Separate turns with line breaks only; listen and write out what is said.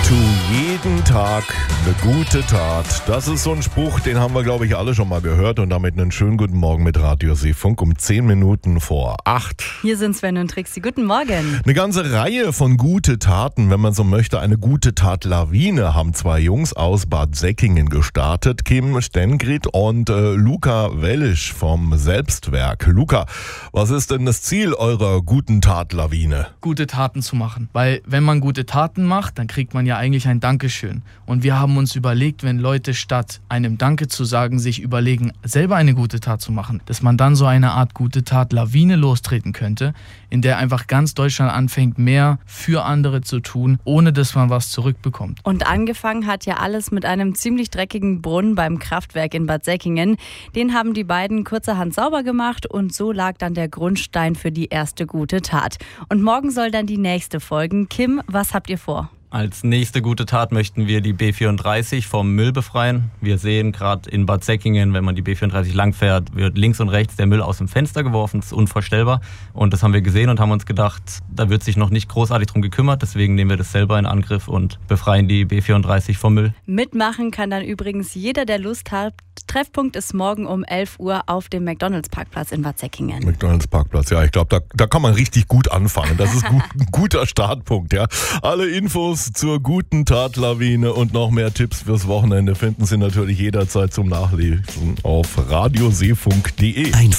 Tu jeden Tag eine gute Tat. Das ist so ein Spruch, den haben wir, glaube ich, alle schon mal gehört. Und damit einen schönen guten Morgen mit Radio Seefunk um 10 Minuten vor 8.
Hier sind Sven und Trixi. Guten Morgen.
Eine ganze Reihe von gute Taten, wenn man so möchte. Eine gute Tat-Lawine haben zwei Jungs aus Bad Säckingen gestartet. Kim Stengried und Luca Wellisch vom Selbstwerk. Luca, was ist denn das Ziel eurer guten Tat-Lawine?
Gute Taten zu machen. Weil wenn man gute Taten macht, dann kriegt man ja eigentlich ein Dankeschön. Und wir haben uns überlegt, wenn Leute statt einem Danke zu sagen, sich überlegen, selber eine gute Tat zu machen, dass man dann so eine Art gute Tat-Lawine lostreten könnte, in der einfach ganz Deutschland anfängt, mehr für andere zu tun, ohne dass man was zurückbekommt.
Und angefangen hat ja alles mit einem ziemlich dreckigen Brunnen beim Kraftwerk in Bad Säckingen. Den haben die beiden kurzerhand sauber gemacht und so lag dann der Grundstein für die erste gute Tat. Und morgen soll dann die nächste folgen. Kim, was habt ihr vor?
Als nächste gute Tat möchten wir die B34 vom Müll befreien. Wir sehen gerade in Bad Säckingen, wenn man die B34 langfährt, wird links und rechts der Müll aus dem Fenster geworfen. Das ist unvorstellbar. Und das haben wir gesehen und haben uns gedacht, da wird sich noch nicht großartig drum gekümmert. Deswegen nehmen wir das selber in Angriff und befreien die B34 vom Müll.
Mitmachen kann dann übrigens jeder, der Lust hat. Treffpunkt ist morgen um 11 Uhr auf dem McDonalds-Parkplatz in Bad Säckingen.
McDonalds-Parkplatz, ja, ich glaube, da kann man richtig gut anfangen. Das ist ein guter Startpunkt, ja. Alle Infos zur guten Tat-Lawine und noch mehr Tipps fürs Wochenende finden Sie natürlich jederzeit zum Nachlesen auf radioseefunk.de.